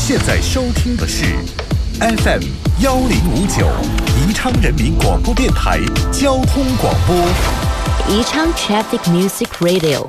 现在收听的是 FM 1059宜昌人民广播电台交通广播， 宜昌 Traffic Music Radio。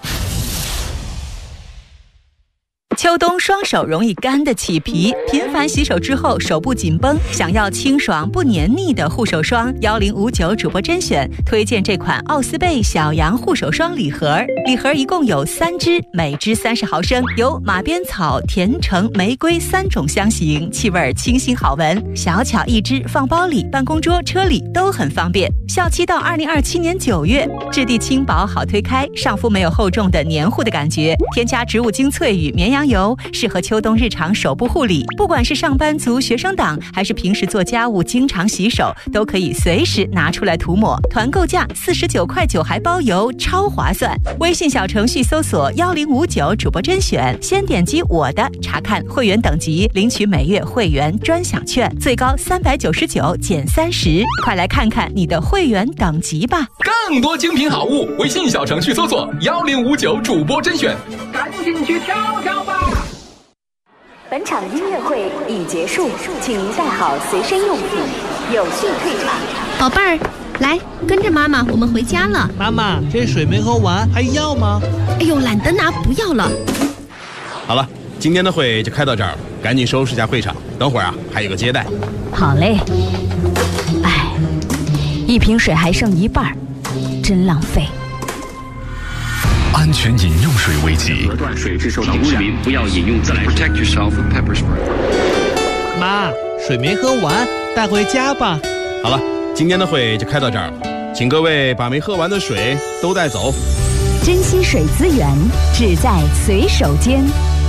秋冬双手容易干的起皮，频繁洗手之后手部紧绷，想要清爽不黏腻的护手霜，1059主播甄选推荐这款奥斯贝小羊护手霜礼盒。礼盒一共有3支，每支30毫升，有马鞭草、甜橙、玫瑰3种香型，气味清新好闻。小巧一支，放包里、办公桌、车里都很方便。效期到2027年9月，质地轻薄好推开，上肤没有厚重的黏糊的感觉，添加植物精粹与绵羊油，适合秋冬日常手部护理。不管是上班族、学生党，还是平时做家务经常洗手，都可以随时拿出来涂抹。团购价49.9块还包邮，超划算。微信小程序搜索1059主播甄选，先点击我的查看会员等级，领取每月会员专享券，最高399减30。快来看看你的会员等级吧！ 更多精品好物，微信小程序搜索1059主播甄选， 赶紧去挑挑吧！ 本场音乐会已结束，请您带好随身用品，有序退场。 宝贝儿，来跟着妈妈，我们回家了。 妈妈，这水没喝完，还要吗？ 哎呦，懒得拿，不要了。 好了，今天的会就开到这儿了，赶紧收拾下会场，等会儿啊还有个接待。 好嘞。哎，一瓶水还剩一半，真浪费。 安全饮用水危机， 隔断水质受到污染，不要饮用自来水。Protect yourself with pepper spray。 妈，水没喝完，带回家吧。 好了，今天的会就开到这儿了，请各位把没喝完的水都带走。 珍惜水资源，只在随手间。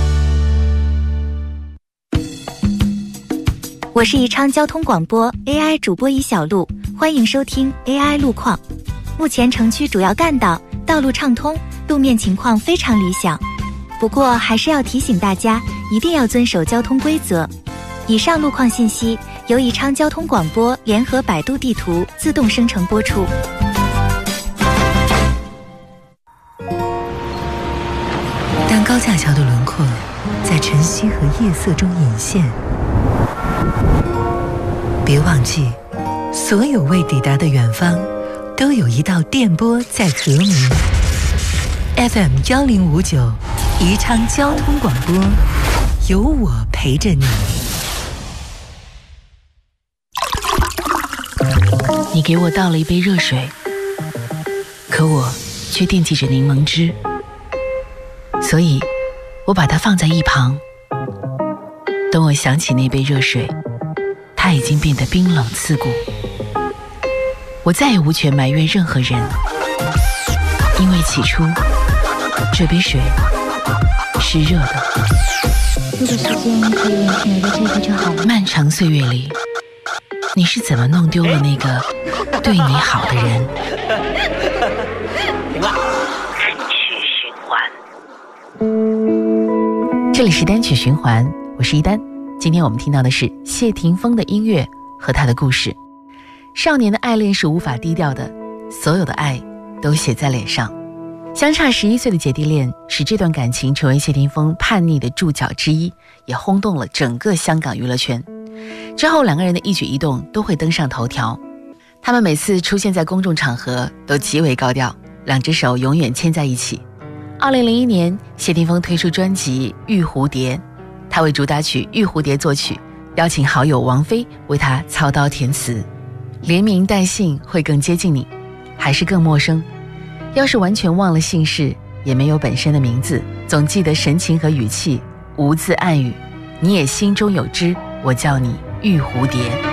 我是宜昌交通广播 AI 主播尹小璐，欢迎收听 AI 路况。目前城区主要干道道路畅通，路面情况非常理想，不过还是要提醒大家一定要遵守交通规则。以上路况信息由宜昌交通广播联合百度地图自动生成播出。 当高架桥的轮廓在晨曦和夜色中隐现，别忘记，所有未抵达的远方都有一道电波在和鸣。FM 1059宜昌交通广播，有我陪着你。 你给我倒了一杯热水，可我却惦记着柠檬汁，所以我把它放在一旁。等我想起那杯热水，它已经变得冰冷刺骨。我再也无权埋怨任何人，因为起初这杯水是热的。 如果时间可以延续这个就好了。 漫长岁月里，你是怎么弄丢了那个对你好的人？单曲循环，这里是单曲循环，我是一丹。今天我们听到的是谢霆锋的音乐和他的故事。少年的爱恋是无法低调的，所有的爱都写在脸上。相差11岁的姐弟恋使这段感情成为谢霆锋叛逆的注脚之一，也轰动了整个香港娱乐圈。之后两个人的一举一动都会登上头条，他们每次出现在公众场合都极为高调，两只手永远牵在一起。2001年，谢霆锋推出专辑《玉蝴蝶》，他为主打曲《玉蝴蝶》作曲，邀请好友王菲为他操刀填词。连名带姓会更接近你，还是更陌生？要是完全忘了姓氏，也没有本身的名字，总记得神情和语气，无字暗语，你也心中有知，我叫你玉蝴蝶。